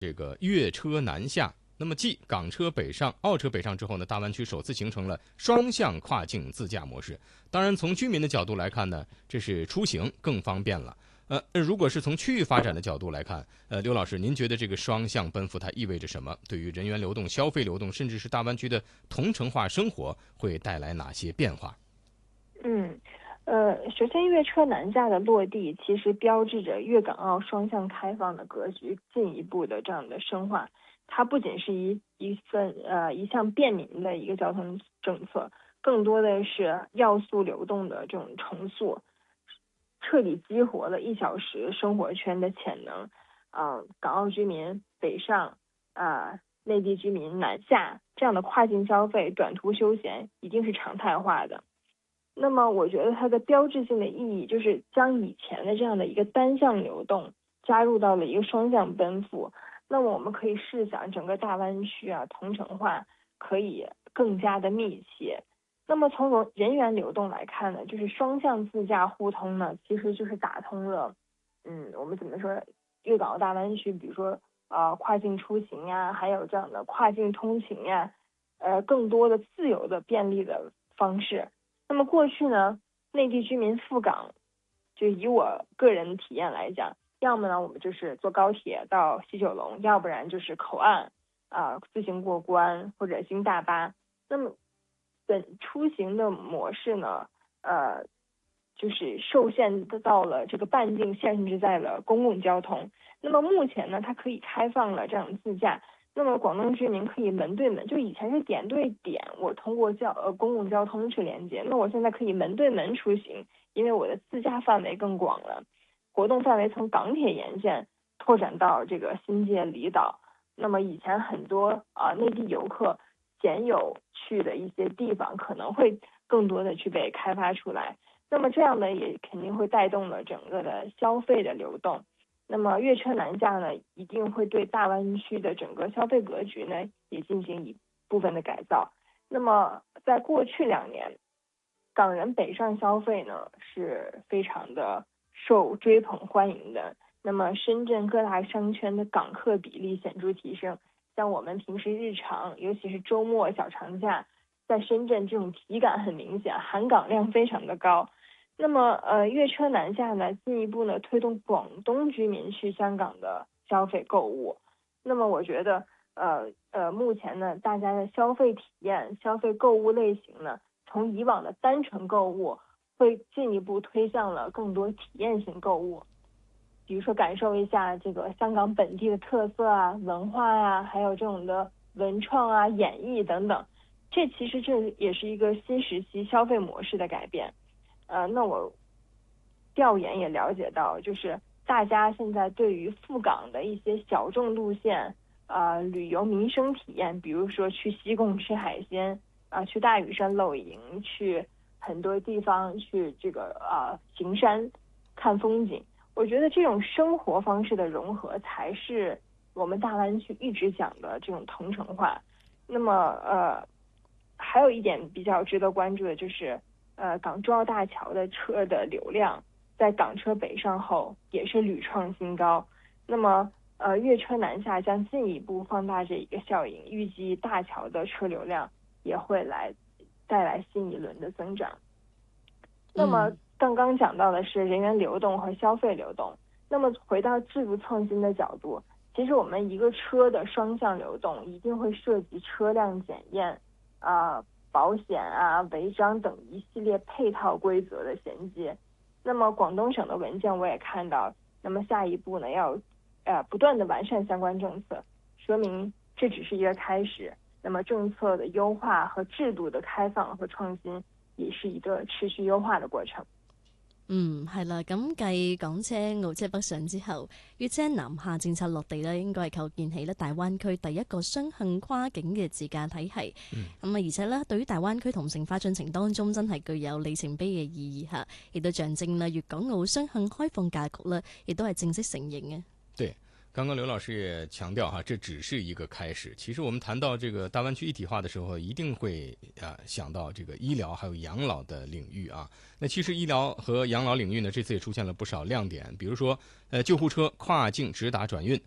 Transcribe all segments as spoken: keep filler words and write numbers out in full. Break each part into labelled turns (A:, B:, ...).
A: 这个粤车南下。那么继港车北上、澳车北上之后呢，大湾区首次形成了双向跨境自驾模式。当然，从居民的角度来看呢，这是出行更方便了。呃，如果是从区域发展的角度来看，呃，刘老师，您觉得这个双向奔赴它意味着什么？对于人员流动、消费流动，甚至是大湾区的同城化生活，会带来哪些变化？
B: 嗯，呃，首先粤车南下的落地，其实标志着粤港澳双向开放的格局进一步的这样的深化。它不仅是一一份呃一项便民的一个交通政策，更多的是要素流动的这种重塑，彻底激活了一小时生活圈的潜能。呃，港澳居民北上，啊、呃，内地居民南下，这样的跨境消费、短途休闲一定是常态化的。那么，我觉得它的标志性的意义就是将以前的这样的一个单向流动加入到了一个双向奔赴。那么我们可以试想，整个大湾区啊，同城化可以更加的密切。那么从人人员流动来看呢，就是双向自驾互通呢，其实就是打通了，嗯，我们怎么说，粤港澳大湾区，比如说呃跨境出行呀，还有这样的跨境通勤呀，呃更多的自由的便利的方式。那么过去呢，内地居民赴港，就以我个人体验来讲，要么呢我们就是坐高铁到西九龙，要不然就是口岸啊、呃、自行过关或者经大巴。那么本出行的模式呢，呃，就是受限到了这个半径，限制在了公共交通。那么目前呢，它可以开放了这样自驾。那么广东居民可以门对门，就以前是点对点，我通过交呃公共交通去连接，那我现在可以门对门出行，因为我的自驾范围更广了，活动范围从港铁沿线拓展到这个新界离岛。那么以前很多啊、呃、内地游客鲜有去的一些地方，可能会更多的去被开发出来。那么这样呢，也肯定会带动了整个的消费的流动。那么粤车南下呢，一定会对大湾区的整个消费格局呢，也进行一部分的改造。那么在过去两年，港人北上消费呢是非常的受追捧欢迎的。那么深圳各大商圈的港客比例显著提升，像我们平时日常，尤其是周末小长假，在深圳这种体感很明显，含港量非常的高。那么，呃，粤车南下呢，进一步呢推动广东居民去香港的消费购物。那么，我觉得，呃呃，目前呢，大家的消费体验、消费购物类型呢，从以往的单纯购物，会进一步推向了更多体验型购物。比如说，感受一下这个香港本地的特色啊、文化呀、啊，还有这种的文创啊、演绎等等。这其实这也是一个新时期消费模式的改变。呃，那我调研也了解到，就是大家现在对于赴港的一些小众路线，呃，旅游民生体验，比如说去西贡吃海鲜，啊、呃，去大屿山露营，去很多地方去这个啊、呃、行山看风景。我觉得这种生活方式的融合，才是我们大湾区一直讲的这种同城化。那么，呃，还有一点比较值得关注的就是。呃，港珠澳大桥的车的流量在港车北上后也是屡创新高。那么，呃，粤车南下将进一步放大这一个效应，预计大桥的车流量也会来带来新一轮的增长。那么，刚刚讲到的是人员流动和消费流动。那么，回到制度创新的角度，其实我们一个车的双向流动一定会涉及车辆检验啊。呃保险啊、违章等一系列配套规则的衔接。那么广东省的文件我也看到，那么下一步呢要呃不断的完善相关政策，说明这只是一个开始。那么政策的优化和制度的开放和创新也是一个持续优化的过程。
C: 嗯，係啦，咁繼港車、澳車北上之後，粵車南下政策落地咧，應該係構建起咧大灣區第一個雙向跨境嘅自駕體系。咁啊、嗯，而且咧，對於大灣區同城化進程當中，真係具有里程碑嘅意義嚇，亦都象徵啦粵港澳雙向開放格局咧，亦都係正式成型嘅。
A: 對。剛剛劉老師也強調哈，這只是一個開始。其實我們談到這個大灣區一體化的時候，一定會啊想到這個醫療還有養老的領域啊。那其實醫療和養老領域呢，這次也出現了不少亮點，比如說呃救護車跨境直達轉運，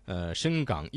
A: 呃深港